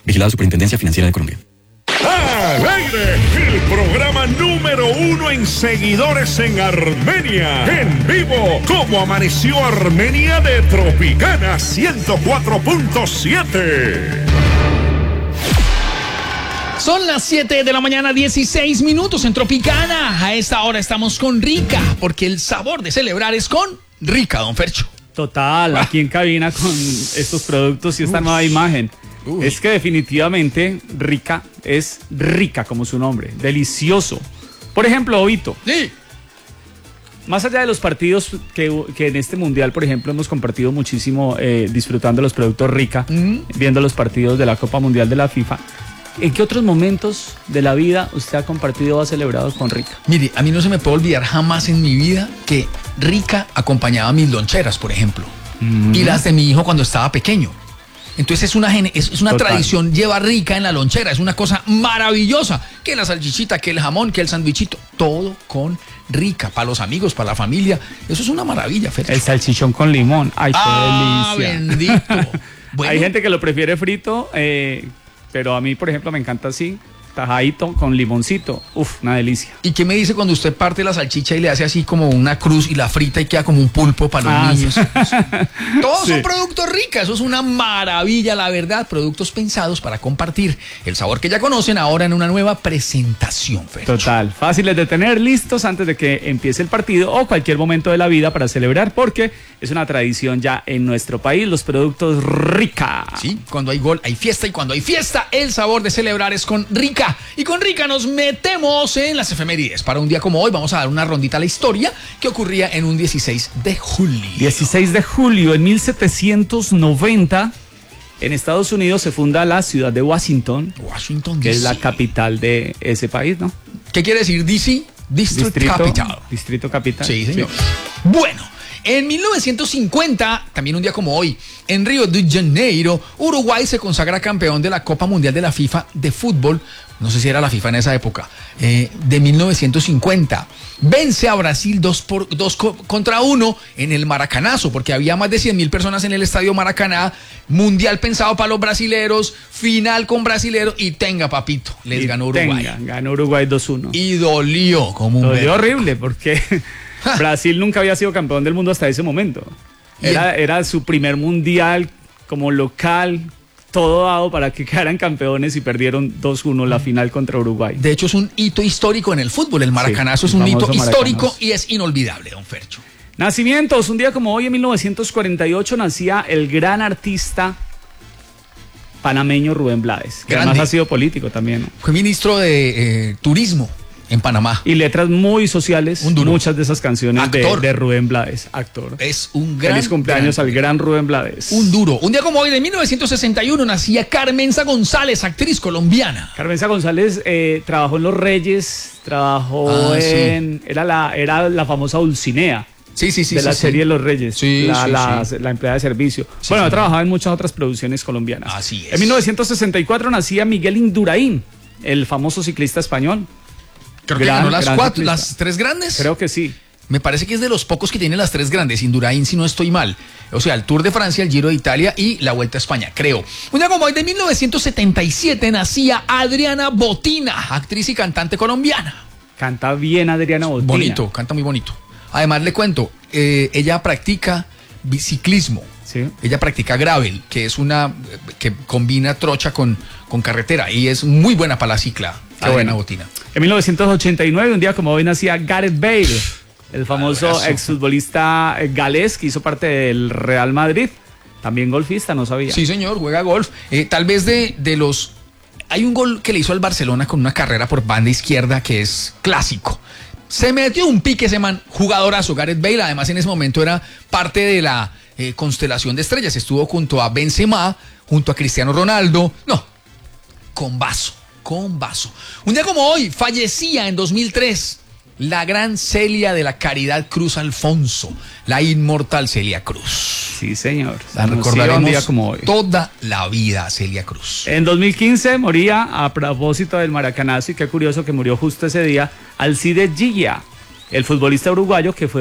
Vigilado Superintendencia Financiera de Colombia. ¡Al aire! El programa número 1 en seguidores en Armenia. En vivo, ¿cómo amaneció Armenia de Tropicana 104.7? Son las 7 de la mañana, 16 minutos en Tropicana. A esta hora estamos con Rica, porque el sabor de celebrar es con Rica, don Fercho. Total, aquí en cabina con estos productos y esta nueva imagen. Es que definitivamente Rica es rica como su nombre, delicioso. Por ejemplo, Obito. Sí. Más allá de los partidos que en este mundial, por ejemplo, hemos compartido muchísimo disfrutando los productos Rica, viendo los partidos de la Copa Mundial de la FIFA. ¿En qué otros momentos de la vida usted ha compartido o ha celebrado con Rica? Mire, a mí no se me puede olvidar jamás en mi vida que Rica acompañaba mis loncheras, por ejemplo, y las de mi hijo cuando estaba pequeño. Entonces es una tradición, lleva Rica en la lonchera, es una cosa maravillosa. Que la salchichita, que el jamón, que el sandwichito, todo con Rica, para los amigos, para la familia. Eso es una maravilla, Fercho. El salchichón con limón, ay, qué delicia. Bendito. Bueno. Hay gente que lo prefiere frito, pero a mí, por ejemplo, me encanta así, tajadito con limoncito. Uf, una delicia. ¿Y qué me dice cuando usted parte la salchicha y le hace así como una cruz y la frita y queda como un pulpo para los niños? Sí. Todos son productos Rica, eso es una maravilla, la verdad. Productos pensados para compartir el sabor que ya conocen ahora en una nueva presentación, Fercho. Total, fáciles de tener, listos antes de que empiece el partido o cualquier momento de la vida para celebrar, porque es una tradición ya en nuestro país, los productos Rica. Sí, cuando hay gol hay fiesta, y cuando hay fiesta el sabor de celebrar es con Rica. Y con Rica nos metemos en las efemérides. Para un día como hoy vamos a dar una rondita a la historia que ocurría en un 16 de julio. 16 de julio, en 1790, en Estados Unidos se funda la ciudad de Washington. Washington, que DC. es la capital de ese país, ¿no? ¿Qué quiere decir DC? District Capital. Distrito Capital. Sí, señor. Sí. Bueno, en 1950, también un día como hoy, en Río de Janeiro, Uruguay se consagra campeón de la Copa Mundial de la FIFA de fútbol. No sé si era la FIFA en esa época, de 1950. Vence a Brasil 2-1 en el Maracanazo, porque había más de 100,000 personas en el estadio Maracaná. Mundial pensado para los brasileros, final con brasileros, y tenga, papito, les ganó Uruguay. Ganó Uruguay 2-1. Y dolió como un Dolió horrible, porque Brasil nunca había sido campeón del mundo hasta ese momento. Era su primer mundial como local, todo dado para que quedaran campeones, y perdieron 2-1 la final contra Uruguay. De hecho, es un hito histórico en el fútbol. El Maracanazo es un hito histórico y es inolvidable, don Fercho. Nacimientos, un día como hoy, en 1948, nacía el gran artista panameño Rubén Blades, que además ha sido político también, ¿no? Fue ministro de Turismo en Panamá. Y letras muy sociales, muchas de esas canciones de Rubén Blades, actor. Es un gran... Feliz cumpleaños al gran Rubén Blades. Un duro. Un día como hoy, de 1961, nacía Carmenza González, actriz colombiana. Carmenza González trabajó en Los Reyes, trabajó en... Sí. Era la famosa Dulcinea. Sí. De la serie Los Reyes. Sí, la empleada de servicio. Sí, bueno, ha trabajado en muchas otras producciones colombianas. Así es. En 1964 nacía Miguel Indurain, el famoso ciclista español. Creo que ganó las tres grandes. Creo que sí. Me parece que es de los pocos que tiene las tres grandes, Indurain, si no estoy mal. O sea, el Tour de Francia, el Giro de Italia y la Vuelta a España, creo. Un día como hoy, de 1977, nacía Adriana Botina, actriz y cantante colombiana. Canta bien Adriana Botina. Bonito, canta muy bonito. Además, le cuento, ella practica ciclismo. Sí. Ella practica gravel, que es que combina trocha con carretera, y es muy buena para la cicla. Qué buena Botina. En 1989, un día como hoy, nacía Gareth Bale, el famoso exfutbolista galés que hizo parte del Real Madrid. También golfista, no sabía. Sí, señor, juega golf. Tal vez de los... Hay un gol que le hizo al Barcelona con una carrera por banda izquierda que es clásico. Se metió un pique ese man, jugadorazo, Gareth Bale. Además, en ese momento era parte de la constelación de estrellas. Estuvo junto a Benzema, junto a Cristiano Ronaldo. No, con vaso. Un día como hoy, fallecía en 2003 la gran Celia de la Caridad Cruz Alfonso, la inmortal Celia Cruz. Sí, señor. La recordaremos un día como hoy. Toda la vida, Celia Cruz. En 2015 moría, a propósito del Maracanazo, y qué curioso que murió justo ese día, Alcides Giglia, el futbolista uruguayo que fue